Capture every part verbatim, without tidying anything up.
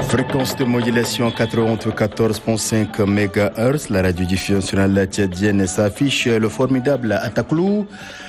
Fréquence de modulation quatre-vingt-quatorze virgule cinq mégahertz, la radio-diffusion nationale tchadienne s'affiche le formidable Ataklou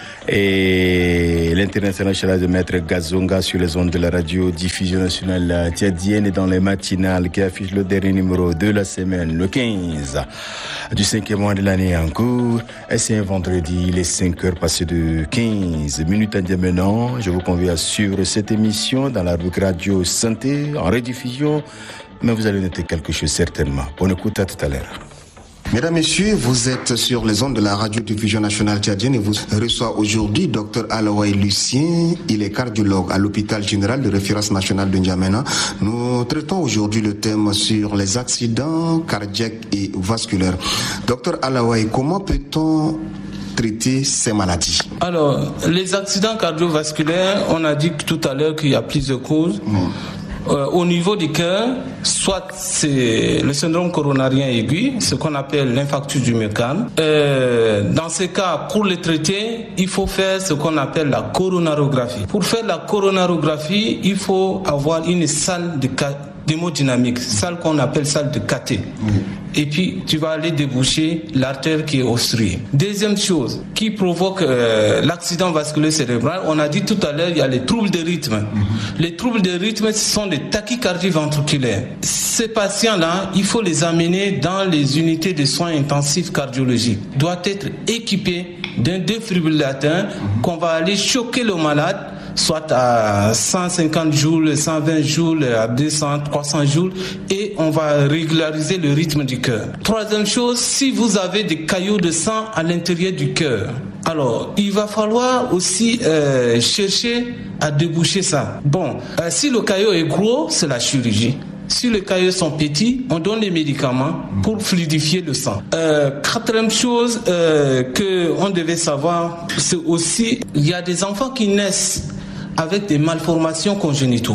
et l'international de Maître Gazonga sur les ondes de la radio-diffusion nationale tchadienne et dans les matinales qui affichent le dernier numéro de la semaine, le quinze du cinquième mois de l'année en cours. Et c'est un vendredi, les cinq heures passées de quinze minutes à maintenant. Je vous convie à suivre cette émission dans la rubrique Radio Santé en rediffusion, mais vous allez noter quelque chose certainement. Bonne écoute, à tout à l'heure. Mesdames, Messieurs, vous êtes sur les ondes de la radio-diffusion nationale tchadienne et vous reçoit aujourd'hui Docteur Alaouaye Lucien. Il est cardiologue à l'hôpital général de référence nationale de N'Djamena. Nous traitons aujourd'hui le thème sur les accidents cardiaques et vasculaires. Docteur Alaouaye, comment peut-on traiter ces maladies? Alors, les accidents cardiovasculaires, on a dit tout à l'heure qu'il y a plusieurs causes. Mmh. Euh, au niveau du cœur, soit c'est le syndrome coronarien aigu, ce qu'on appelle l'infarctus du myocarde. Euh, dans ces cas, pour le traiter, il faut faire ce qu'on appelle la coronarographie. Pour faire la coronarographie, il faut avoir une salle de d'hémodynamique, salle qu'on appelle salle de cathé. Oui. Et puis, tu vas aller déboucher l'artère qui est obstruée. Deuxième chose qui provoque euh, l'accident vasculaire cérébral, on a dit tout à l'heure, il y a les troubles de rythme. Mm-hmm. Les troubles de rythme, ce sont des tachycardies ventriculaires. Ces patients-là, il faut les amener dans les unités de soins intensifs cardiologiques. Ils doivent être équipés d'un défibrillateur mm-hmm. qu'on va aller choquer le malade, soit à cent cinquante joules, cent vingt joules, à deux cents, trois cents joules, et on va régulariser le rythme du cœur. Troisième chose, si vous avez des caillots de sang à l'intérieur du cœur, alors il va falloir aussi euh, chercher à déboucher ça. Bon, euh, si le caillot est gros, c'est la chirurgie. Si les caillots sont petits, on donne des médicaments pour fluidifier le sang. Euh, quatrième chose euh, qu'on devait savoir, c'est aussi, il y a des enfants qui naissent avec des malformations congénitaux.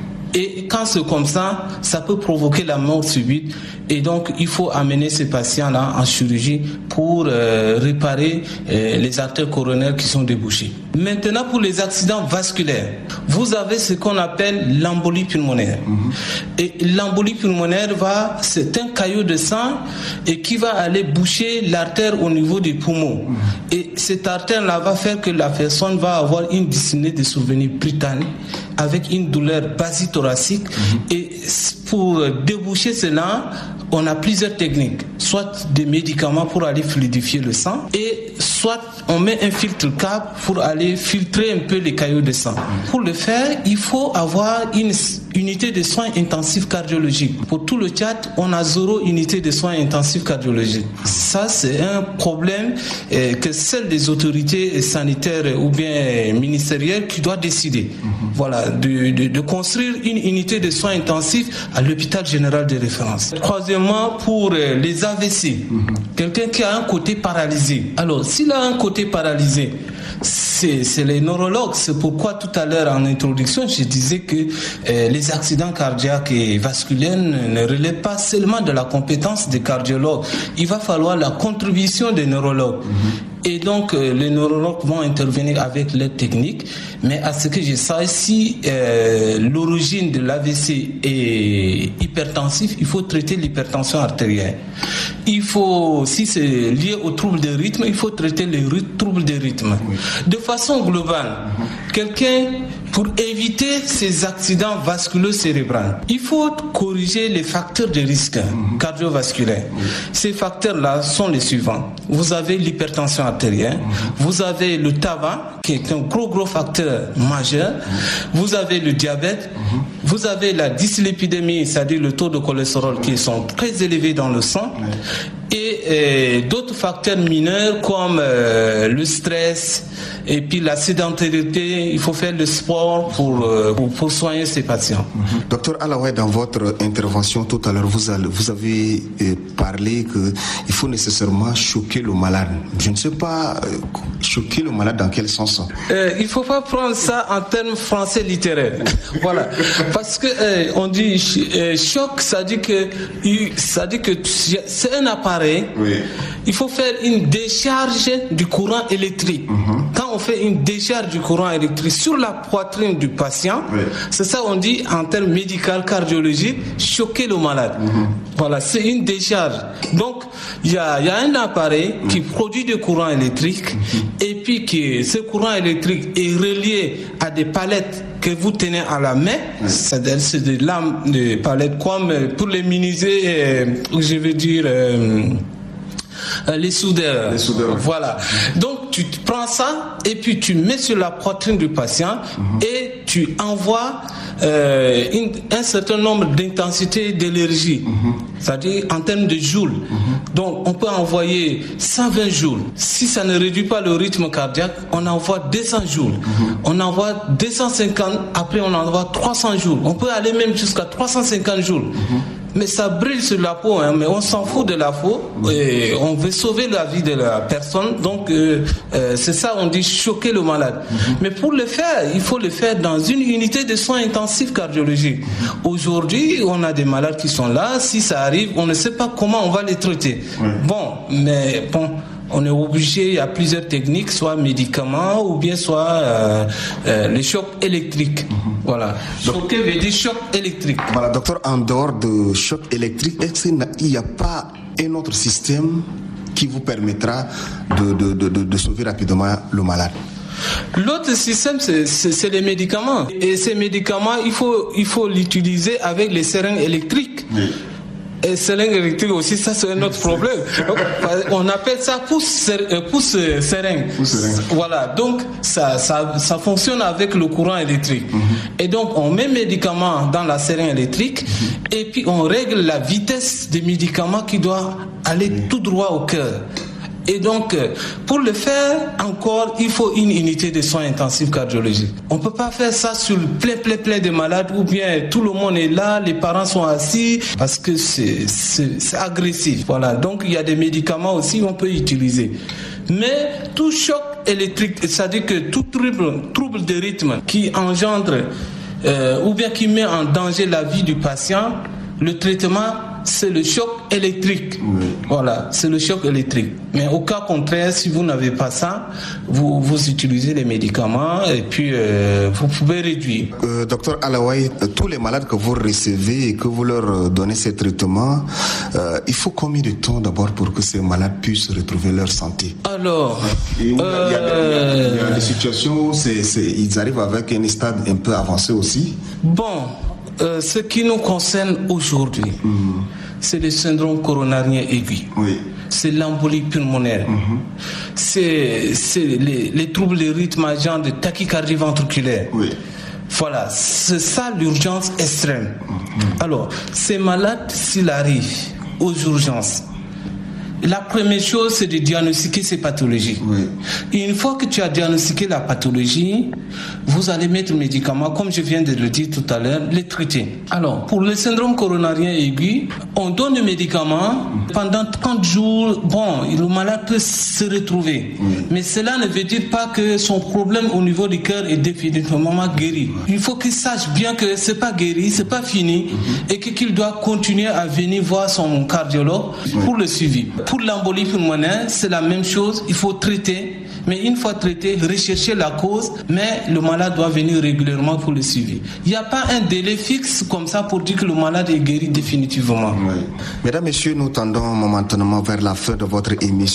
Et quand c'est comme ça, ça peut provoquer la mort subite. Et donc, il faut amener ces patients-là en chirurgie pour euh, réparer euh, les artères coronaires qui sont débouchées. Maintenant, pour les accidents vasculaires, vous avez ce qu'on appelle l'embolie pulmonaire. Mm-hmm. Et l'embolie pulmonaire, va, c'est un caillot de sang et qui va aller boucher l'artère au niveau des poumons. Mm-hmm. Et cette artère-là va faire que la personne va avoir une dyspnée de souvenir britannique avec une douleur basithoracique. Mm-hmm. Et pour déboucher cela, on a plusieurs techniques, soit des médicaments pour aller fluidifier le sang, et soit on met un filtre cap pour aller filtrer un peu les caillots de sang. Pour le faire, il faut avoir une unité de soins intensifs cardiologiques. Pour tout le Tchad, on a zéro unité de soins intensifs cardiologiques. Ça, c'est un problème euh, que seules les autorités sanitaires ou bien ministérielles qui doivent décider. Mm-hmm. Voilà, de, de, de construire une unité de soins intensifs à l'hôpital général de référence. Troisièmement, pour euh, les A V C, mm-hmm. quelqu'un qui a un côté paralysé. Alors, s'il a un côté paralysé, c'est, c'est les neurologues. C'est pourquoi tout à l'heure en introduction, je disais que euh, les accidents cardiaques et vasculaires ne relèvent pas seulement de la compétence des cardiologues. Il va falloir la contribution des neurologues. Mm-hmm. Et donc, euh, les neurologues vont intervenir avec l'aide technique. Mais à ce que je sache, si euh, l'origine de l'A V C est hypertensif, il faut traiter l'hypertension artérielle. Il faut, si c'est lié au trouble de rythme, il faut traiter les troubles de rythme. Oui. De façon globale, mm-hmm. quelqu'un, pour éviter ces accidents vasculo-cérébraux, il faut corriger les facteurs de risque mm-hmm. cardiovasculaires. Oui. Ces facteurs-là sont les suivants. Vous avez l'hypertension artérielle, mm-hmm. vous avez le tabac, qui est un gros gros facteur majeur, mm-hmm. vous avez le diabète, mm-hmm. vous avez la dyslipidémie, c'est-à-dire le taux de cholestérol qui sont très élevés dans le sang, mm-hmm. et euh, d'autres facteurs mineurs comme euh, le stress et puis la sédentarité. Il faut faire le sport pour, euh, pour, pour soigner ces patients. Mm-hmm. Docteur Alaouaye, dans votre intervention tout à l'heure, vous, allez, vous avez euh, parlé qu'il faut nécessairement choquer le malade. Je ne sais pas, euh, choquer le malade dans quel sens? euh, Il ne faut pas prendre ça en termes français littéraires. Voilà. Parce que euh, on dit euh, choc, ça dit que, ça dit que c'est un appareil. Oui. Il faut faire une décharge du courant électrique. Mm-hmm. Quand on fait une décharge du courant électrique sur la poitrine du patient, oui. c'est ça on dit en termes médicaux, cardiologiques, choquer le malade. Mm-hmm. Voilà, c'est une décharge. Donc, il y a, y a un appareil mm-hmm. qui produit du courant électrique mm-hmm. et puis que ce courant électrique est relié à des palettes que vous tenez à la main, oui. c'est-à-dire c'est des lames de palettes comme pour les menuisiers, euh, je veux dire euh, euh, les soudeurs. Les soudeurs. Voilà. Donc tu prends ça et puis tu mets sur la poitrine du patient mm-hmm. et tu envoies euh, une, un certain nombre d'intensités d'énergie, mm-hmm. c'est-à-dire en termes de joules. Mm-hmm. Donc on peut envoyer cent vingt joules. Si ça ne réduit pas le rythme cardiaque, on envoie deux cents joules. Mm-hmm. On envoie deux cent cinquante, après on envoie trois cents joules. On peut aller même jusqu'à trois cent cinquante joules. Mm-hmm. Mais ça brille sur la peau, hein, mais on s'en fout de la peau et on veut sauver la vie de la personne. Donc euh, euh, c'est ça, on dit choquer le malade. Mm-hmm. Mais pour le faire, il faut le faire dans une unité de soins intensifs cardiologiques. Mm-hmm. Aujourd'hui, on a des malades qui sont là. Si ça arrive, on ne sait pas comment on va les traiter. Mm-hmm. Bon, mais bon. On est obligé, il y a plusieurs techniques, soit médicaments ou bien soit euh, euh, les chocs électriques. Mm-hmm. Voilà. Choquer veut dire choc électrique. Voilà, docteur, en dehors de choc électrique, est-ce qu'il n'y a pas un autre système qui vous permettra de, de, de, de, de sauver rapidement le malade? L'autre système, c'est, c'est, c'est les médicaments. Et ces médicaments, il faut, il faut l'utiliser avec les seringues électriques. Oui. Et seringue électrique aussi, ça c'est un autre problème. Donc, on appelle ça pousse, pousse seringue. Voilà, donc ça, ça, ça fonctionne avec le courant électrique. Mm-hmm. Et donc on met médicaments dans la seringue électrique mm-hmm. et puis on règle la vitesse des médicaments qui doit aller mm-hmm. tout droit au cœur. Et donc, pour le faire, encore, il faut une unité de soins intensifs cardiologiques. On ne peut pas faire ça sur le plein, plein, plein de malades où bien tout le monde est là, les parents sont assis, parce que c'est, c'est, c'est agressif. Voilà. Donc, il y a des médicaments aussi qu'on peut utiliser. Mais tout choc électrique, c'est-à-dire que tout trouble, trouble de rythme qui engendre euh, ou bien qui met en danger la vie du patient, le traitement, c'est le choc électrique. Oui. Voilà, c'est le choc électrique. Mais au cas contraire, si vous n'avez pas ça, vous, vous utilisez les médicaments et puis euh, vous pouvez réduire. Euh, docteur Alawai, tous les malades que vous recevez et que vous leur donnez ces traitements, euh, il faut combien de temps d'abord pour que ces malades puissent retrouver leur santé? Alors, et il, y a, euh... il, y a, il y a des situations où c'est, c'est, ils arrivent avec un stade un peu avancé aussi. Bon. Euh, ce qui nous concerne aujourd'hui, mmh. c'est le syndrome coronarien aigu. Oui. C'est l'embolie pulmonaire. Mmh. C'est, c'est les, les troubles de rythme à genre de tachycardie ventriculaire. Oui. Voilà, c'est ça l'urgence extrême. Mmh. Alors, ces malades, s'ils arrivent aux urgences, la première chose, c'est de diagnostiquer ces pathologies. Oui. Et une fois que tu as diagnostiqué la pathologie, vous allez mettre le médicament, comme je viens de le dire tout à l'heure, les traiter. Alors, pour le syndrome coronarien aigu, on donne le médicament pendant trente jours. Bon, le malade peut se retrouver. Oui. Mais cela ne veut dire pas que son problème au niveau du cœur est définitivement guéri. Il faut qu'il sache bien que c'est pas guéri, c'est pas fini, mm-hmm. et qu'il doit continuer à venir voir son cardiologue oui. pour le suivi. Pour l'embolie pulmonaire, c'est la même chose, il faut traiter, mais une fois traité, rechercher la cause, mais le malade doit venir régulièrement pour le suivi. Il n'y a pas un délai fixe comme ça pour dire que le malade est guéri définitivement. Oui. Mesdames, Messieurs, nous tendons momentanément vers la fin de votre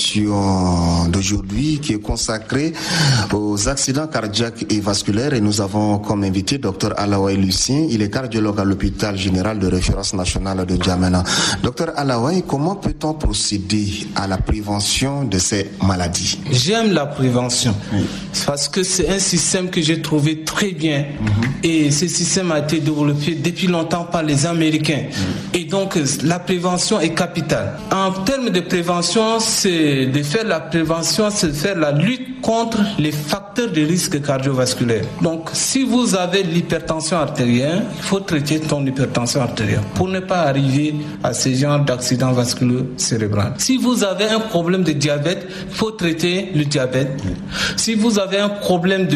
émission d'aujourd'hui qui est consacrée aux accidents cardiaques et vasculaires et nous avons comme invité Dr Alawai Lucien, il est cardiologue à l'hôpital général de référence nationale de N'Djamena. Dr Alawai, comment peut-on procéder à la prévention de ces maladies? J'aime la prévention oui. parce que c'est un système que j'ai trouvé très bien mm-hmm. et ce système a été développé depuis longtemps par les Américains mm-hmm. et donc la prévention est capitale. En termes de prévention, c'est de faire la prévention, c'est de faire la lutte contre les facteurs de risque cardiovasculaire. Donc si vous avez l'hypertension artérielle, il faut traiter ton hypertension artérielle pour ne pas arriver à ce genre d'accident vasculaire cérébral. Si vous avez un problème de diabète, il faut traiter le diabète. sel. Si vous avez un problème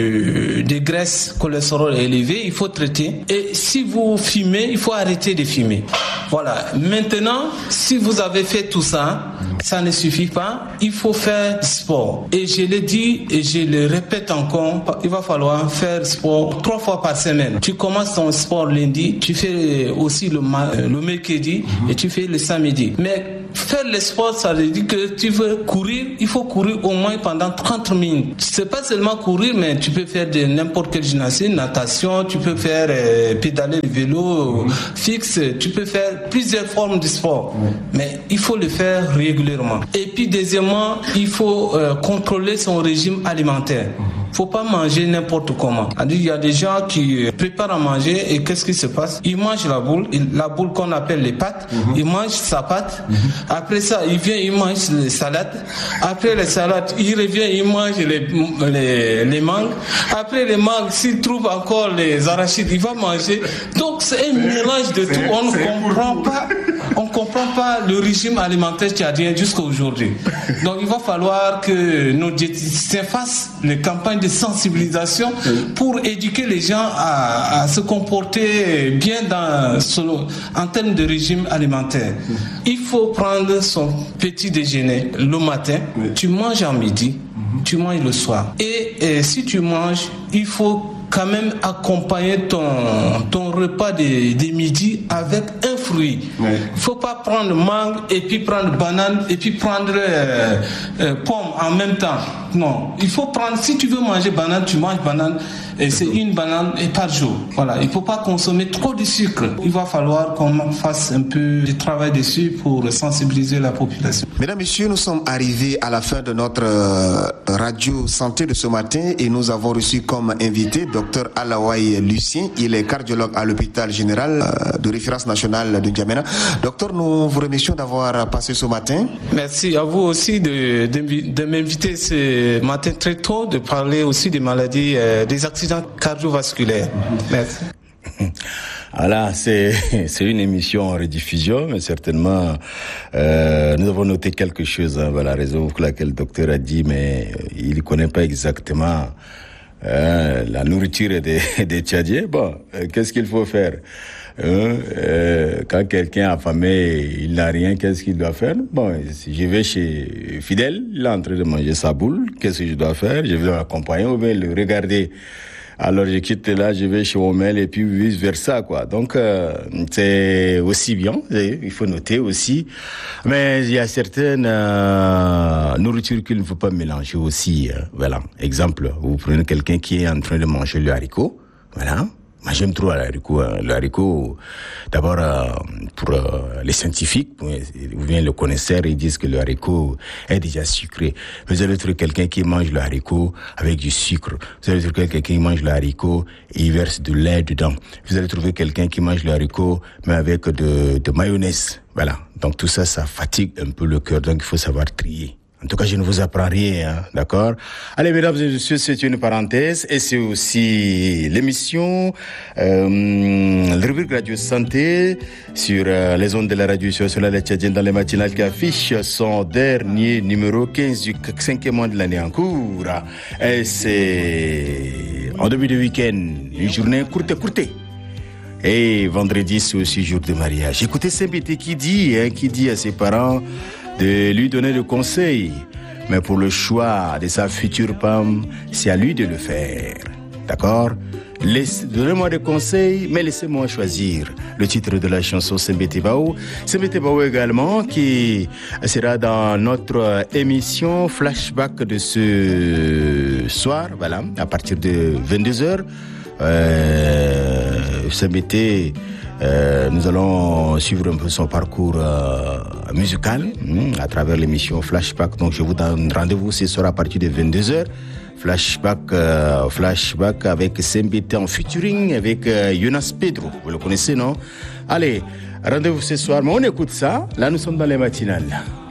de, de graisse, cholestérol élevé, il faut traiter. Et si vous fumez, il faut arrêter de fumer. Voilà. Maintenant, si vous avez fait tout ça, ça ne suffit pas. Il faut faire du sport. Et je le dis et je le répète encore, il va falloir faire sport trois fois par semaine. Tu commences ton sport lundi, tu fais aussi le, le mercredi et tu fais le samedi. Mais faire le sport, ça veut dire que tu veux courir, il faut courir au moins pendant trente minutes. C'est pas seulement courir, mais tu peux faire de n'importe quelle gymnastique, natation, tu peux faire euh, pédaler le vélo fixe, tu peux faire plusieurs formes de sport. Mais il faut le faire régulièrement. Et puis deuxièmement, il faut euh, contrôler son régime alimentaire. Faut pas manger n'importe comment. Il y a des gens qui préparent à manger et qu'est-ce qui se passe? Ils mangent la boule, la boule qu'on appelle les pâtes, mm-hmm. ils mangent sa pâte. Mm-hmm. Après ça, il vient, il mange les salades. Après les salades, il revient, il mange les, les, les mangues. Après les mangues, s'il trouve encore les arachides, il va manger. Donc c'est un mélange de tout. On ne comprend pas, on comprend pas le régime alimentaire tchadien jusqu'à aujourd'hui. Donc il va falloir que nos diététiciens fassent les campagnes de sensibilisation pour éduquer les gens à, à se comporter bien dans, selon, en termes de régime alimentaire. Il faut prendre son petit déjeuner le matin, tu manges à midi, tu manges le soir. Et, et si tu manges, il faut quand même accompagner ton, ton repas de, de midi avec un fruit. Il ouais. ne faut pas prendre mangue et puis prendre banane et puis prendre euh, euh, pomme en même temps. Non, il faut prendre, si tu veux manger banane, tu manges banane et c'est une banane par jour. Voilà, il ne faut pas consommer trop de sucre. Il va falloir qu'on fasse un peu de travail dessus pour sensibiliser la population. Mesdames, Messieurs, nous sommes arrivés à la fin de notre euh, radio santé de ce matin et nous avons reçu comme invité Docteur Alaouaye Lucien. Il est cardiologue à l'hôpital général euh, de référence nationale de N'Djamena. Docteur, nous vous remercions d'avoir passé ce matin. Merci à vous aussi de, de, de m'inviter ce matin très tôt, de parler aussi des maladies, euh, des accidents cardiovasculaires. Merci. Voilà, c'est, c'est une émission en rediffusion, mais certainement, euh, nous avons noté quelque chose, hein, voilà, la raison pour laquelle le docteur a dit, mais il ne connaît pas exactement euh, la nourriture des, des Tchadiens. Bon, euh, qu'est-ce qu'il faut faire? Euh, euh, quand quelqu'un est affamé, il n'a rien, qu'est-ce qu'il doit faire? Bon, si je vais chez Fidèle, il est en train de manger sa boule, qu'est-ce que je dois faire? Je vais l'accompagner ou bien le regarder. Alors je quitte là, je vais chez Omel et puis vice versa, quoi. Donc euh, c'est aussi bien, il faut noter aussi. Mais il y a certaines euh, nourritures qu'il ne faut pas mélanger aussi. Euh, voilà, exemple, vous prenez quelqu'un qui est en train de manger le haricot, voilà. Moi, j'aime trop le haricot. Le haricot, d'abord, euh, pour euh, les scientifiques, ou bien le connaisseur, ils disent que le haricot est déjà sucré. Vous allez trouver quelqu'un qui mange le haricot avec du sucre. Vous allez trouver quelqu'un qui mange le haricot et il verse du lait dedans. Vous allez trouver quelqu'un qui mange le haricot, mais avec de, de mayonnaise. Voilà. Donc, tout ça, ça fatigue un peu le cœur. Donc, il faut savoir trier. En tout cas, je ne vous apprends rien, hein, d'accord? Allez, mesdames et messieurs, c'est une parenthèse et c'est aussi l'émission, euh, le rubrique Radio Santé sur euh, les ondes de la radio nationale tchadienne dans les matinales qui affiche son dernier numéro quinze du cinquième mois de l'année en cours. Et c'est en début de week-end, une journée courte, courte. Et vendredi, c'est aussi jour de mariage. Écoutez Saint-Bété qui dit, hein, qui dit à ses parents de lui donner des conseils. Mais pour le choix de sa future femme, c'est à lui de le faire. D'accord? Laisse, donnez-moi des conseils, mais laissez-moi choisir. Le titre de la chanson Sembete Bao. Sembete Bao également, qui sera dans notre émission Flashback de ce soir, voilà, à partir de vingt-deux heures. Euh, Sembete, Euh, nous allons suivre un peu son parcours euh, musical hmm, à travers l'émission Flashback. Donc je vous donne rendez-vous ce soir à partir de vingt-deux heures. Flashback, euh, Flashback avec Sembete en featuring avec euh, Jonas Pedro. Vous le connaissez, non? Allez, rendez-vous ce soir. Mais on écoute ça. Là, nous sommes dans les matinales.